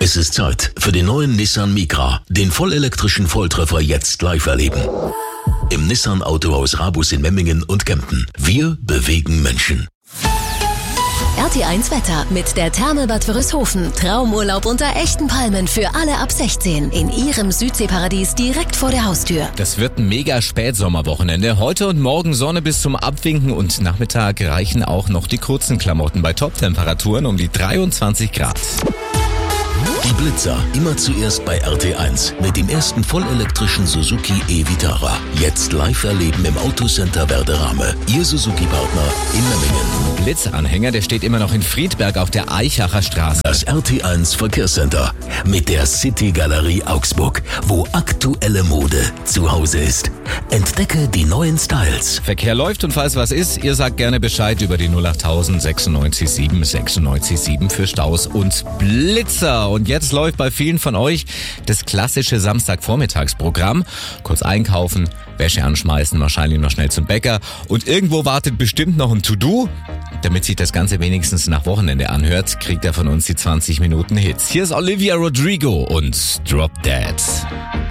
Es ist Zeit für den neuen Nissan Micra, den vollelektrischen Volltreffer jetzt live erleben. Im Nissan Autohaus Rabus in Memmingen und Kempten. Wir bewegen Menschen. RT1 Wetter mit der Therme-Bad Wörishofen. Traumurlaub unter echten Palmen für alle ab 16 in ihrem Südseeparadies direkt vor der Haustür. Das wird ein mega Spätsommerwochenende. Heute und morgen Sonne bis zum Abwinken und Nachmittag reichen auch noch die kurzen Klamotten bei Top-Temperaturen um die 23 Grad. Die Blitzer immer zuerst bei RT1 mit dem ersten vollelektrischen Suzuki e-Vitara. Jetzt live erleben im Autocenter Werderame. Ihr Suzuki-Partner in Memmingen. Blitzanhänger, der steht immer noch in Friedberg auf der Eichacher Straße. Das RT1 Verkehrscenter mit der City Galerie Augsburg, wo aktuelle Mode zu Hause ist. Entdecke die neuen Styles. Verkehr läuft und falls was ist, ihr sagt gerne Bescheid über die 08000 96 7 für Staus und Blitzer. Und jetzt läuft bei vielen von euch das klassische Samstagvormittagsprogramm. Kurz einkaufen, Wäsche anschmeißen, wahrscheinlich noch schnell zum Bäcker. Und irgendwo wartet bestimmt noch ein To-Do. Damit sich das Ganze wenigstens nach Wochenende anhört, kriegt er von uns die 20 Minuten Hits. Hier ist Olivia Rodrigo und Drop Dead.